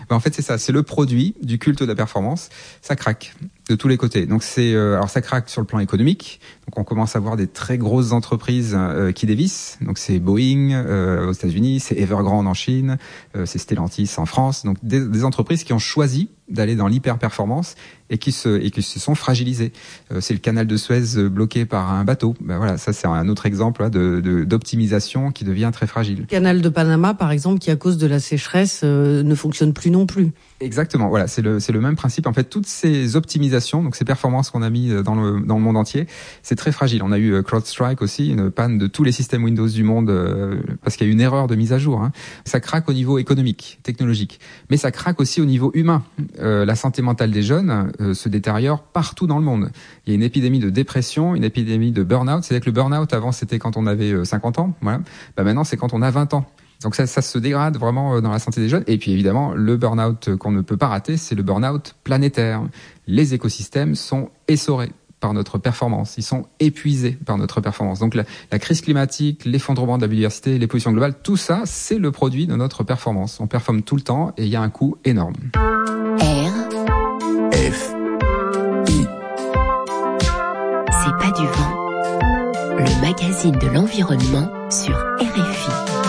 Ben, en fait, c'est ça, c'est le produit du culte de la performance. Ça craque de tous les côtés. Donc c'est euh, alors ça craque sur le plan économique. Donc on commence à voir des très grosses entreprises euh, qui dévissent. Donc c'est Boeing euh, aux États-Unis, c'est Evergrande en Chine, euh, c'est Stellantis en France. Donc des, des entreprises qui ont choisi d'aller dans l'hyper-performance et qui se et qui se sont fragilisées. Euh, c'est le canal de Suez bloqué par un bateau. Ben voilà, ça c'est un autre exemple là, de, de d'optimisation qui devient très fragile. Le canal de Panama, par exemple, qui à cause de la sécheresse euh, ne fonctionne plus non plus. Exactement. Voilà, c'est le c'est le même principe. En fait, toutes ces optimisations, donc ces performances qu'on a mis dans le dans le monde entier, c'est très fragile. On a eu CrowdStrike aussi, une panne de tous les systèmes Windows du monde euh, parce qu'il y a eu une erreur de mise à jour. Hein. Ça craque au niveau économique, technologique, mais ça craque aussi au niveau humain. Euh, la santé mentale des jeunes euh, se détériore partout dans le monde. Il y a une épidémie de dépression, une épidémie de burn-out. C'est-à-dire que le burn-out avant c'était quand on avait cinquante ans, voilà. Bah maintenant c'est quand on a vingt ans. Donc ça, ça se dégrade vraiment dans la santé des jeunes. Et puis évidemment, le burn-out qu'on ne peut pas rater, c'est le burn-out planétaire. Les écosystèmes sont essorés par notre performance. Ils sont épuisés par notre performance. Donc la, la crise climatique, l'effondrement de la biodiversité, les pollutions globales, tout ça, c'est le produit de notre performance. On performe tout le temps et il y a un coût énorme. R. F. I. C'est pas du vent. Le magazine de l'environnement sur R F I.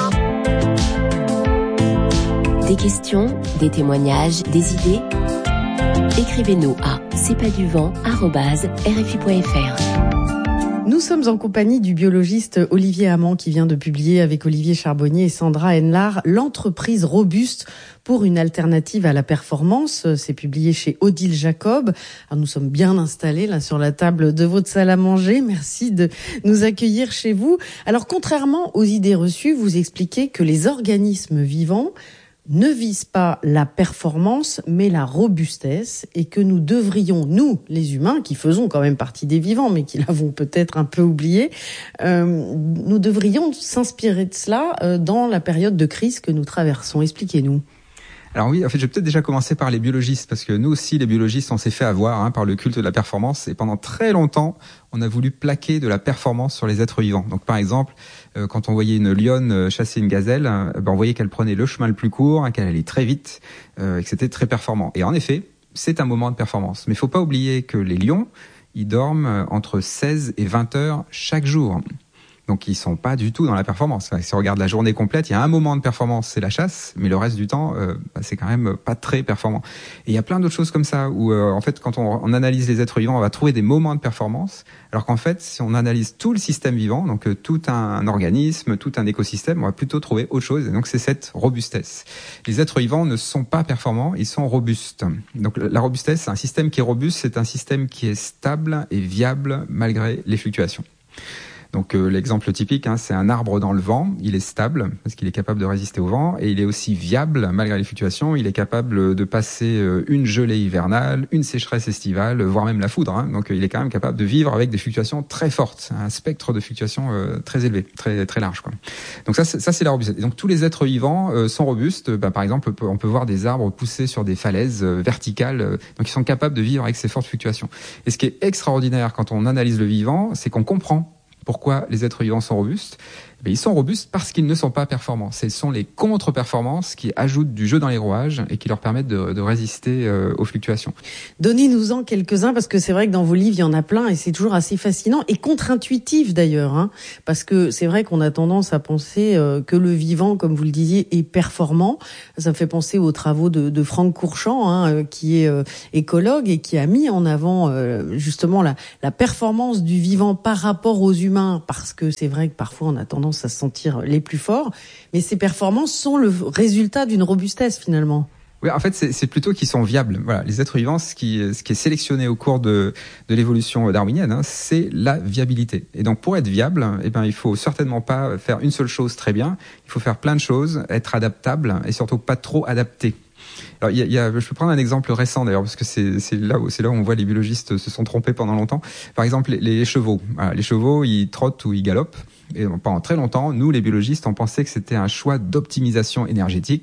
Des questions, des témoignages, des idées? Écrivez-nous à c'est pas du vent arobase r f i point f r. Nous sommes en compagnie du biologiste Olivier Amand qui vient de publier avec Olivier Charbonnier et Sandra Henlard l'entreprise robuste pour une alternative à la performance. C'est publié chez Odile Jacob. Alors nous sommes bien installés là sur la table de votre salle à manger. Merci de nous accueillir chez vous. Alors contrairement aux idées reçues, vous expliquez que les organismes vivants ne vise pas la performance, mais la robustesse, et que nous devrions, nous, les humains, qui faisons quand même partie des vivants, mais qui l'avons peut-être un peu oublié, euh, nous devrions s'inspirer de cela euh, dans la période de crise que nous traversons. Expliquez-nous. Alors oui, en fait, je vais peut-être déjà commencer par les biologistes, parce que nous aussi, les biologistes, on s'est fait avoir hein, par le culte de la performance, et pendant très longtemps, on a voulu plaquer de la performance sur les êtres vivants. Donc par exemple, euh, quand on voyait une lionne chasser une gazelle, euh, ben, on voyait qu'elle prenait le chemin le plus court, hein, qu'elle allait très vite, euh, et que c'était très performant. Et en effet, c'est un moment de performance. Mais il faut pas oublier que les lions, ils dorment entre seize et vingt heures chaque jour. Donc ils sont pas du tout dans la performance. Enfin, si on regarde la journée complète, il y a un moment de performance, c'est la chasse, mais le reste du temps, euh, bah, c'est quand même pas très performant. Et il y a plein d'autres choses comme ça où, euh, en fait, quand on, on analyse les êtres vivants, on va trouver des moments de performance, alors qu'en fait, si on analyse tout le système vivant, donc euh, tout un, un organisme, tout un écosystème, on va plutôt trouver autre chose. Et donc c'est cette robustesse. Les êtres vivants ne sont pas performants, ils sont robustes. Donc la robustesse, c'est un système qui est robuste, c'est un système qui est stable et viable malgré les fluctuations. Donc euh, l'exemple typique, hein, c'est un arbre dans le vent. Il est stable parce qu'il est capable de résister au vent et il est aussi viable malgré les fluctuations. Il est capable de passer euh, une gelée hivernale, une sécheresse estivale, voire même la foudre. Hein. Donc euh, il est quand même capable de vivre avec des fluctuations très fortes, un spectre de fluctuations euh, très élevé, très très large, quoi. Donc ça, c'est, ça c'est la robustesse. Et donc tous les êtres vivants euh, sont robustes. Ben, par exemple, on peut, on peut voir des arbres pousser sur des falaises euh, verticales. Euh, donc ils sont capables de vivre avec ces fortes fluctuations. Et ce qui est extraordinaire quand on analyse le vivant, c'est qu'on comprend pourquoi les êtres vivants sont robustes. Mais ils sont robustes parce qu'ils ne sont pas performants. Ce sont les contre-performances qui ajoutent du jeu dans les rouages et qui leur permettent de, de résister euh, aux fluctuations. Donnez-nous-en quelques-uns, parce que c'est vrai que dans vos livres, il y en a plein et c'est toujours assez fascinant et contre-intuitif d'ailleurs. Hein, parce que c'est vrai qu'on a tendance à penser euh, que le vivant, comme vous le disiez, est performant. Ça me fait penser aux travaux de, de Franck Courchamp, hein, euh, qui est euh, écologue et qui a mis en avant euh, justement la, la performance du vivant par rapport aux humains, parce que c'est vrai que parfois on a tendance à se sentir les plus forts, mais ces performances sont le résultat d'une robustesse finalement. Oui, en fait, c'est, c'est plutôt qu'ils sont viables. Voilà, les êtres vivants, ce qui, ce qui est sélectionné au cours de, de l'évolution darwinienne, hein, c'est la viabilité. Et donc, pour être viable, eh ben, il faut certainement pas faire une seule chose très bien. Il faut faire plein de choses, être adaptable et surtout pas trop adapté. Alors, il y a, il y a, je peux prendre un exemple récent d'ailleurs, parce que c'est, c'est là où c'est là où on voit les biologistes se sont trompés pendant longtemps. Par exemple, les, les chevaux. Voilà, les chevaux, ils trottent ou ils galopent. Et pendant très longtemps, nous, les biologistes, on pensait que c'était un choix d'optimisation énergétique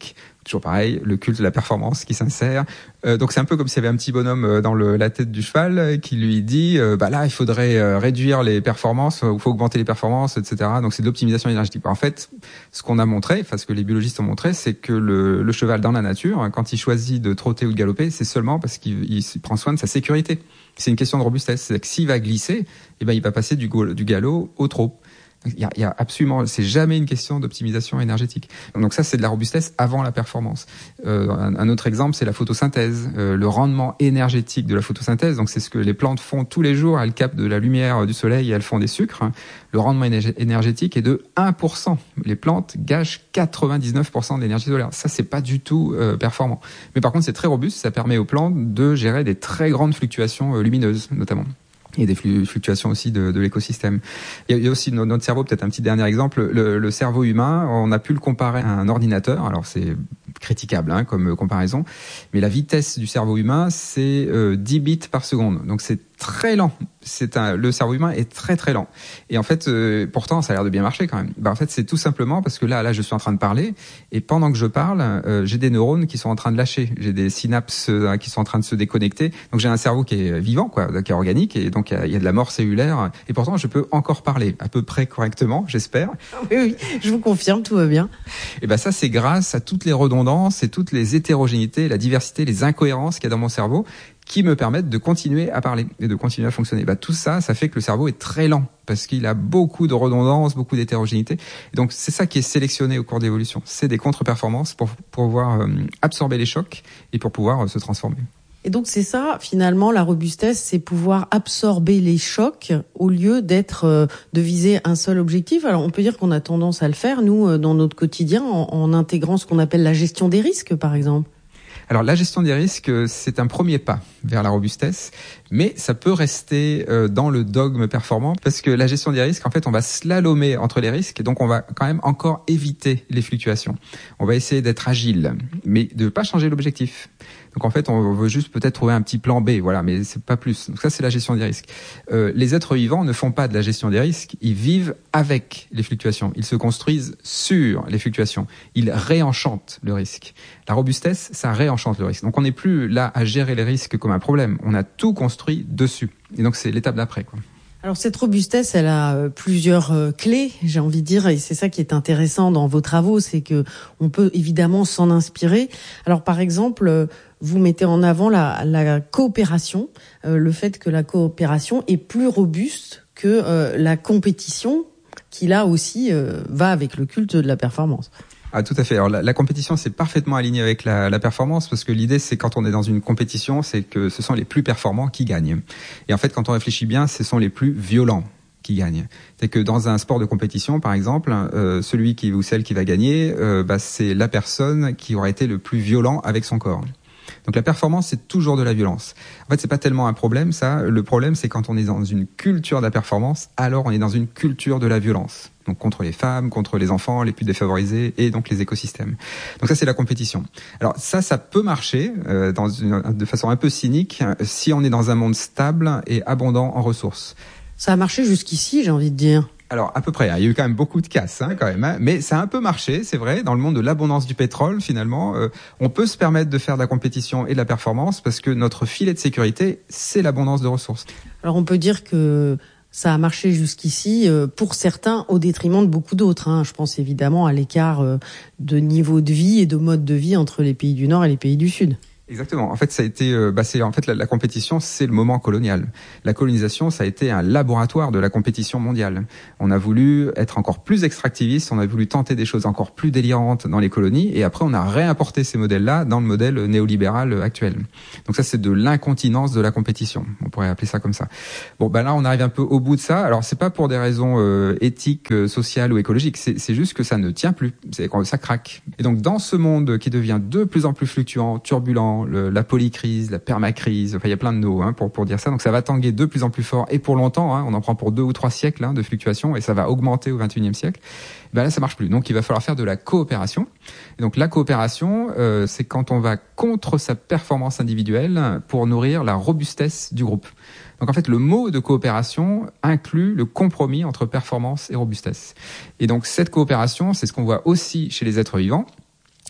Toujours pareil, le culte de la performance qui s'insère. Euh, donc c'est un peu comme s'il y avait un petit bonhomme dans le, la tête du cheval qui lui dit euh, bah là il faudrait euh, réduire les performances, il faut augmenter les performances, et cetera. Donc c'est de l'optimisation énergétique. En fait, ce qu'on a montré, enfin ce que les biologistes ont montré, c'est que le, le cheval dans la nature, quand il choisit de trotter ou de galoper, c'est seulement parce qu'il il prend soin de sa sécurité. C'est une question de robustesse. C'est que s'il va glisser, eh ben il va passer du, du galop au trot. Il y a, il y a absolument, c'est jamais une question d'optimisation énergétique. Donc ça, c'est de la robustesse avant la performance. Euh, un, un autre exemple, c'est la photosynthèse. Euh, le rendement énergétique de la photosynthèse, donc c'est ce que les plantes font tous les jours. Elles captent de la lumière du soleil et elles font des sucres. Le rendement énergétique est de un pour cent. Les plantes gâchent quatre-vingt-dix-neuf pour cent de l'énergie solaire. Ça, c'est pas du tout euh, performant. Mais par contre, c'est très robuste. Ça permet aux plantes de gérer des très grandes fluctuations euh, lumineuses, notamment. Et des fluctuations aussi de, de l'écosystème. Il y a aussi notre cerveau, peut-être un petit dernier exemple, le, le cerveau humain, on a pu le comparer à un ordinateur, alors c'est critiquable hein, comme comparaison, mais la vitesse du cerveau humain, c'est euh, dix bits par seconde, donc c'est très lent. C'est un, le cerveau humain est très très lent. Et en fait, euh, pourtant, ça a l'air de bien marcher quand même. Ben, en fait, c'est tout simplement parce que là, là, je suis en train de parler, et pendant que je parle, euh, j'ai des neurones qui sont en train de lâcher, j'ai des synapses euh, qui sont en train de se déconnecter. Donc j'ai un cerveau qui est vivant, quoi, qui est organique, et donc il y, y a de la mort cellulaire. Et pourtant, je peux encore parler à peu près correctement, j'espère. Oui, oui, je vous confirme, tout va bien. Et ben ça, c'est grâce à toutes les redondances et toutes les hétérogénéités, la diversité, les incohérences qu'il y a dans mon cerveau, qui me permettent de continuer à parler et de continuer à fonctionner. Bah, tout ça, ça fait que le cerveau est très lent parce qu'il a beaucoup de redondance, beaucoup d'hétérogénéité. Et donc, c'est ça qui est sélectionné au cours de l'évolution. C'est des contre-performances pour, pour pouvoir euh, absorber les chocs et pour pouvoir euh, se transformer. Et donc, c'est ça, finalement, la robustesse, c'est pouvoir absorber les chocs au lieu d'être, euh, de viser un seul objectif. Alors, on peut dire qu'on a tendance à le faire, nous, euh, dans notre quotidien, en, en intégrant ce qu'on appelle la gestion des risques, par exemple. Alors la gestion des risques, c'est un premier pas vers la robustesse, mais ça peut rester euh, dans le dogme performant parce que la gestion des risques, en fait, on va slalomer entre les risques et donc on va quand même encore éviter les fluctuations. On va essayer d'être agile, mais de ne pas changer l'objectif. Donc en fait, on veut juste peut-être trouver un petit plan B, voilà, mais c'est pas plus. Donc ça, c'est la gestion des risques. Euh, les êtres vivants ne font pas de la gestion des risques, ils vivent avec les fluctuations. Ils se construisent sur les fluctuations. Ils réenchantent le risque. La robustesse, ça réenchante le risque. Donc on n'est plus là à gérer les risques comme un problème. On a tout construit dessus. Et donc c'est l'étape d'après, quoi. Alors cette robustesse, elle a plusieurs euh, clés, j'ai envie de dire, et c'est ça qui est intéressant dans vos travaux, c'est que on peut évidemment s'en inspirer. Alors par exemple, euh, vous mettez en avant la, la coopération, euh, le fait que la coopération est plus robuste que euh, la compétition, qui là aussi euh, va avec le culte de la performance. Ah, tout à fait. Alors, la, la compétition, c'est parfaitement aligné avec la, la performance parce que l'idée, c'est quand on est dans une compétition, c'est que ce sont les plus performants qui gagnent. Et en fait, quand on réfléchit bien, ce sont les plus violents qui gagnent. C'est que dans un sport de compétition, par exemple, euh, celui qui ou celle qui va gagner, euh, bah, c'est la personne qui aura été le plus violent avec son corps. Donc la performance, c'est toujours de la violence. En fait, c'est pas tellement un problème, ça. Le problème, c'est quand on est dans une culture de la performance, alors on est dans une culture de la violence. Donc contre les femmes, contre les enfants, les plus défavorisés et donc les écosystèmes. Donc ça, c'est la compétition. Alors ça, ça peut marcher euh, dans une, de façon un peu cynique si on est dans un monde stable et abondant en ressources. Ça a marché jusqu'ici, j'ai envie de dire. Alors à peu près, hein. Il y a eu quand même beaucoup de casses hein, quand même, hein. Mais ça a un peu marché, c'est vrai, dans le monde de l'abondance du pétrole finalement, euh, on peut se permettre de faire de la compétition et de la performance parce que notre filet de sécurité, c'est l'abondance de ressources. Alors on peut dire que ça a marché jusqu'ici euh, pour certains au détriment de beaucoup d'autres, hein. Je pense évidemment à l'écart euh, de niveau de vie et de mode de vie entre les pays du Nord et les pays du Sud. Exactement. En fait, ça a été, euh, bah, c'est en fait la, la compétition, c'est le moment colonial. La colonisation, ça a été un laboratoire de la compétition mondiale. On a voulu être encore plus extractiviste, on a voulu tenter des choses encore plus délirantes dans les colonies, et après on a réimporté ces modèles-là dans le modèle néolibéral actuel. Donc ça, c'est de l'incontinence de la compétition. On pourrait appeler ça comme ça. Bon, bah là, on arrive un peu au bout de ça. Alors, c'est pas pour des raisons euh, éthiques, euh, sociales ou écologiques. C'est, c'est juste que ça ne tient plus. C'est quand ça craque. Et donc, dans ce monde qui devient de plus en plus fluctuant, turbulent, Le, la polycrise, la permacrise, enfin il y a plein de mots hein, pour pour dire ça. Donc ça va tanguer de plus en plus fort et pour longtemps. Hein, on en prend pour deux ou trois siècles hein, de fluctuations et ça va augmenter au vingt et unième siècle. Et ben là ça marche plus. Donc il va falloir faire de la coopération. Et donc la coopération, euh, c'est quand on va contre sa performance individuelle pour nourrir la robustesse du groupe. Donc en fait le mot de coopération inclut le compromis entre performance et robustesse. Et donc cette coopération, c'est ce qu'on voit aussi chez les êtres vivants.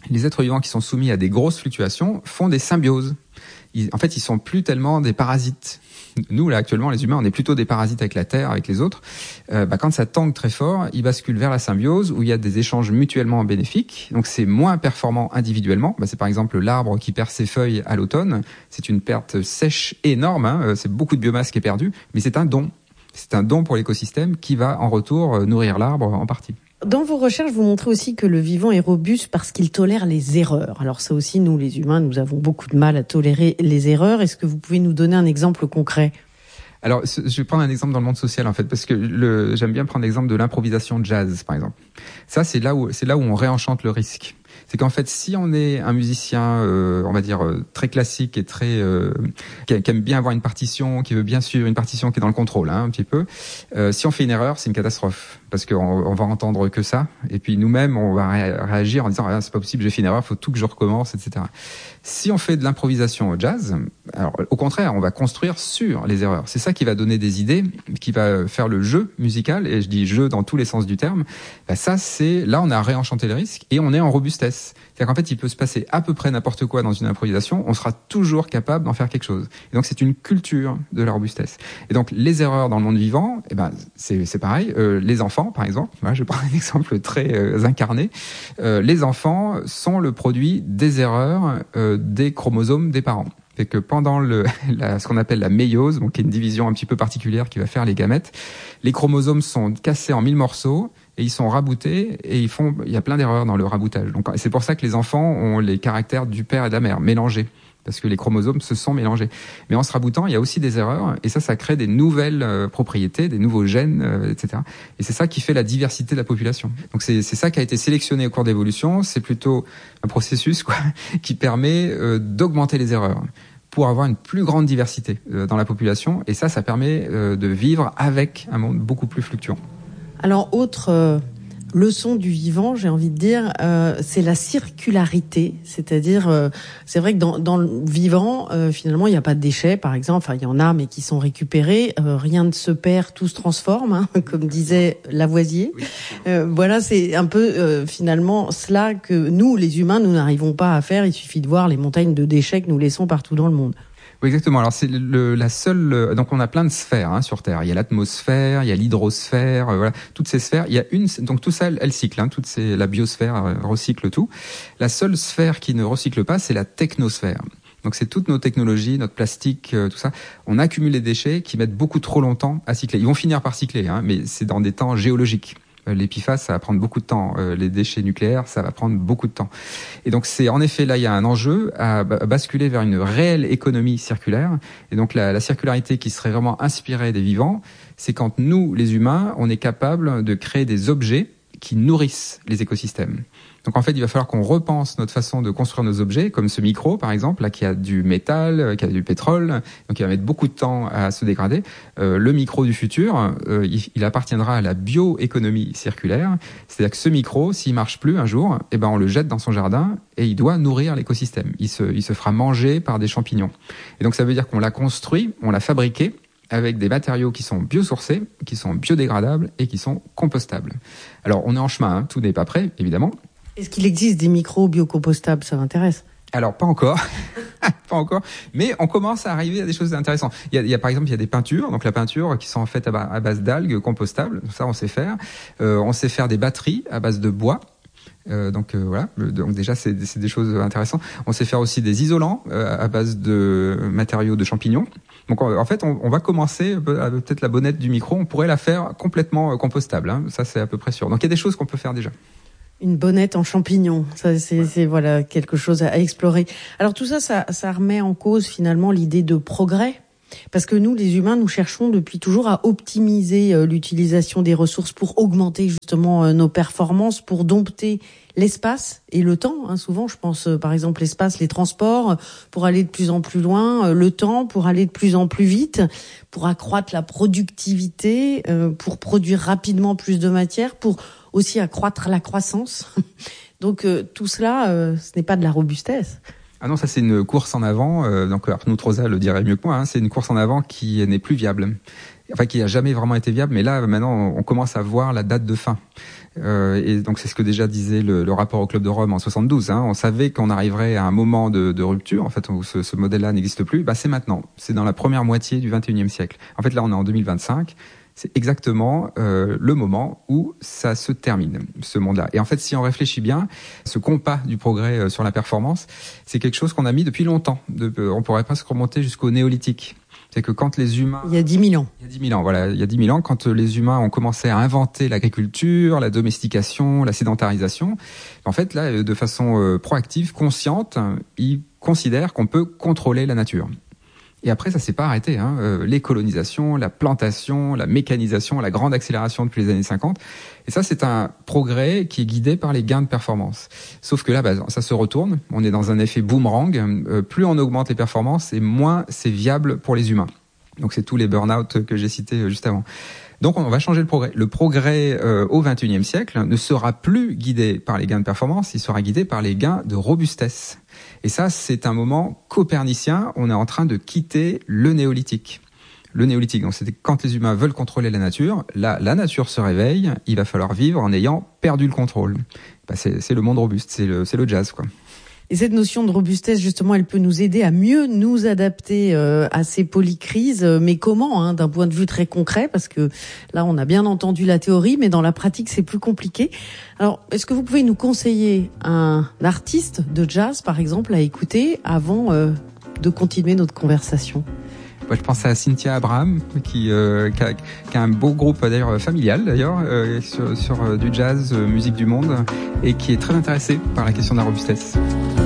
les êtres vivants qui sont soumis à des grosses fluctuations font des symbioses. Ils, en fait, ils sont plus tellement des parasites. Nous, là, actuellement, les humains, on est plutôt des parasites avec la Terre, avec les autres. Euh, bah, quand ça tangue très fort, ils basculent vers la symbiose où il y a des échanges mutuellement bénéfiques. Donc, c'est moins performant individuellement. Bah, c'est par exemple l'arbre qui perd ses feuilles à l'automne. C'est une perte sèche énorme. Hein. C'est beaucoup de biomasse qui est perdue, mais c'est un don. C'est un don pour l'écosystème qui va, en retour, nourrir l'arbre en partie. Dans vos recherches, vous montrez aussi que le vivant est robuste parce qu'il tolère les erreurs. Alors ça aussi, nous les humains, nous avons beaucoup de mal à tolérer les erreurs. Est-ce que vous pouvez nous donner un exemple concret ? Alors, je vais prendre un exemple dans le monde social, en fait, parce que le, j'aime bien prendre l'exemple de l'improvisation jazz, par exemple. Ça, c'est là où, c'est là où on réenchante le risque. C'est qu'en fait, si on est un musicien, euh, on va dire, euh, très classique et très euh, qui, qui aime bien avoir une partition, qui veut bien suivre une partition qui est dans le contrôle, hein, un petit peu, euh, si on fait une erreur, c'est une catastrophe, parce qu'on on va entendre que ça, et puis nous-mêmes, on va ré- réagir en disant ah, c'est pas possible, j'ai fait une erreur, faut tout que je recommence, et cetera. Si on fait de l'improvisation au jazz, alors au contraire, on va construire sur les erreurs. C'est ça qui va donner des idées, qui va faire le jeu musical, et je dis jeu dans tous les sens du terme. Ben ça, c'est là, on a réenchanté le risque et on est en robustesse. C'est-à-dire qu'en fait, il peut se passer à peu près n'importe quoi dans une improvisation, on sera toujours capable d'en faire quelque chose. Et donc, c'est une culture de la robustesse. Et donc, les erreurs dans le monde vivant, eh ben, c'est, c'est pareil. Euh, les enfants, par exemple, moi, je vais prendre un exemple très euh, incarné. Euh, les enfants sont le produit des erreurs euh, des chromosomes des parents. C'est que pendant le, la, ce qu'on appelle la méiose, donc qui est une division un petit peu particulière qui va faire les gamètes, les chromosomes sont cassés en mille morceaux et ils sont raboutés et ils font, il y a plein d'erreurs dans le raboutage. Donc c'est pour ça que les enfants ont les caractères du père et de la mère mélangés, parce que les chromosomes se sont mélangés. Mais en se raboutant, il y a aussi des erreurs et ça, ça crée des nouvelles euh, propriétés, des nouveaux gènes, euh, et cetera. Et c'est ça qui fait la diversité de la population. Donc c'est, c'est ça qui a été sélectionné au cours d'évolution. C'est plutôt un processus quoi, qui permet euh, d'augmenter les erreurs pour avoir une plus grande diversité euh, dans la population. Et ça, ça permet euh, de vivre avec un monde beaucoup plus fluctuant. Alors, autre euh, leçon du vivant, j'ai envie de dire, euh, c'est la circularité. C'est-à-dire, euh, c'est vrai que dans, dans le vivant, euh, finalement, il n'y a pas de déchets, par exemple. Enfin, il y en a, mais qui sont récupérés. Euh, rien ne se perd, tout se transforme, hein, comme disait Lavoisier. Oui. Euh, voilà, c'est un peu, euh, finalement, cela que nous, les humains, nous n'arrivons pas à faire. Il suffit de voir les montagnes de déchets que nous laissons partout dans le monde. Oui, exactement. Alors c'est le, la seule. Donc on a plein de sphères hein, sur Terre. Il y a l'atmosphère, il y a l'hydrosphère, euh, voilà, toutes ces sphères. Il y a une. Donc tout ça, elle, elle cycle. Hein, toutes ces, la biosphère euh, recycle tout. La seule sphère qui ne recycle pas, c'est la technosphère. Donc c'est toutes nos technologies, notre plastique, euh, tout ça. On accumule les déchets qui mettent beaucoup trop longtemps à cycler. Ils vont finir par cycler, hein, mais c'est dans des temps géologiques. L'épiphyse, ça va prendre beaucoup de temps. Euh, les déchets nucléaires, ça va prendre beaucoup de temps. Et donc, c'est en effet, là, il y a un enjeu à basculer vers une réelle économie circulaire. Et donc, la, la circularité qui serait vraiment inspirée des vivants, c'est quand nous, les humains, on est capable de créer des objets qui nourrissent les écosystèmes. Donc en fait, il va falloir qu'on repense notre façon de construire nos objets, comme ce micro par exemple, là qui a du métal, qui a du pétrole, donc il va mettre beaucoup de temps à se dégrader. Euh, le micro du futur, euh, il, il appartiendra à la bioéconomie circulaire, c'est-à-dire que ce micro, s'il marche plus un jour, eh ben on le jette dans son jardin et il doit nourrir l'écosystème. Il se, il se fera manger par des champignons. Et donc ça veut dire qu'on l'a construit, on l'a fabriqué avec des matériaux qui sont biosourcés, qui sont biodégradables et qui sont compostables. Alors on est en chemin, hein, tout n'est pas prêt évidemment. Est-ce qu'il existe des micros biocompostables ? Ça m'intéresse. Alors, pas encore. pas encore. Mais on commence à arriver à des choses intéressantes. Il y a, il y a par exemple, il y a des peintures. Donc, la peinture qui sont faites à, à base d'algues compostables. Ça, on sait faire. Euh, on sait faire des batteries à base de bois. Euh, donc euh, voilà, donc déjà c'est, c'est des choses intéressantes. On sait faire aussi des isolants euh, à base de matériaux de champignons. Donc en fait, on, on va commencer euh, peut-être la bonnette du micro, on pourrait la faire complètement compostable. Hein. Ça c'est à peu près sûr. Donc il y a des choses qu'on peut faire déjà. Une bonnette en champignons, ça c'est, c'est voilà quelque chose à explorer. Alors tout ça, ça, ça remet en cause finalement l'idée de progrès. Parce que nous, les humains, nous cherchons depuis toujours à optimiser euh, l'utilisation des ressources pour augmenter justement euh, nos performances, pour dompter l'espace et le temps. Hein, souvent, je pense euh, par exemple l'espace, les transports, pour aller de plus en plus loin, euh, le temps pour aller de plus en plus vite, pour accroître la productivité, euh, pour produire rapidement plus de matière, pour aussi accroître la croissance. Donc euh, tout cela, euh, ce n'est pas de la robustesse. Ah non, ça c'est une course en avant, euh, donc Arnaud Trozat le dirait mieux que moi, hein, c'est une course en avant qui n'est plus viable. Enfin, qui a jamais vraiment été viable, mais là, maintenant, on commence à voir la date de fin. Euh, et donc c'est ce que déjà disait le, le rapport au Club de Rome en soixante-douze. Hein. On savait qu'on arriverait à un moment de, de rupture, en fait, où ce, ce modèle-là n'existe plus. Bah, c'est maintenant. C'est dans la première moitié du vingt et unième siècle. En fait, là, on est en deux mille vingt-cinq. C'est exactement euh, le moment où ça se termine, ce monde-là. Et en fait, si on réfléchit bien, ce compas du progrès euh, sur la performance, c'est quelque chose qu'on a mis depuis longtemps. De, euh, on pourrait presque remonter jusqu'au néolithique. C'est que quand les humains... Il y a dix mille ans. Il y a dix mille ans, voilà. Il y a dix mille ans, quand les humains ont commencé à inventer l'agriculture, la domestication, la sédentarisation, en fait, là, de façon euh, proactive, consciente, ils considèrent qu'on peut contrôler la nature. Et après, ça s'est pas arrêté. Hein. Euh, les colonisations, la plantation, la mécanisation, la grande accélération depuis les années cinquante. Et ça, c'est un progrès qui est guidé par les gains de performance. Sauf que là, bah, ça se retourne. On est dans un effet boomerang. Euh, plus on augmente les performances, et moins c'est viable pour les humains. Donc, c'est tous les burn-out que j'ai cités juste avant. Donc, on va changer le progrès. Le progrès euh, au vingt et unième siècle ne sera plus guidé par les gains de performance, il sera guidé par les gains de robustesse. Et ça, c'est un moment copernicien. On est en train de quitter le néolithique. Le néolithique, donc c'était quand les humains veulent contrôler la nature. Là, la nature se réveille. Il va falloir vivre en ayant perdu le contrôle. Bah, c'est, c'est le monde robuste, c'est le, c'est le jazz, quoi. Et cette notion de robustesse, justement, elle peut nous aider à mieux nous adapter euh, à ces polycrises. Mais comment, hein, d'un point de vue très concret? Parce que là, on a bien entendu la théorie, mais dans la pratique, c'est plus compliqué. Alors, est-ce que vous pouvez nous conseiller un artiste de jazz, par exemple, à écouter avant euh, de continuer notre conversation? Moi, je pense à Cynthia Abraham, qui, euh, qui, a, qui a un beau groupe d'ailleurs familial d'ailleurs euh, sur, sur euh, du jazz, euh, musique du monde, et qui est très intéressée par la question de la robustesse.